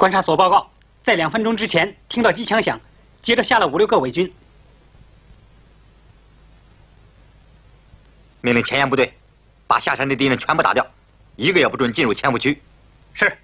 观察所报告，在2分钟之前听到机枪响，接着下了5、6个伪军。 命令前沿部队把下山的敌人全部打掉，一个也不准进入潜伏区。 是。